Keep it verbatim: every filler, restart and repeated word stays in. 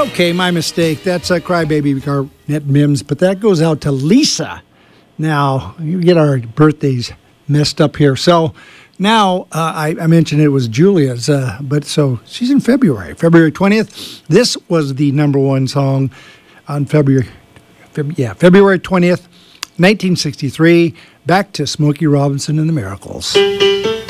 Okay, my mistake. That's a Crybaby Garnett Mims, but that goes out to Lisa. Now, you get our birthdays messed up here. So now, uh, I, I mentioned it was Julia's, uh, but so she's in February, February twentieth. This was the number one song on February, Feb, yeah, February twentieth, nineteen sixty-three. Back to Smokey Robinson and the Miracles.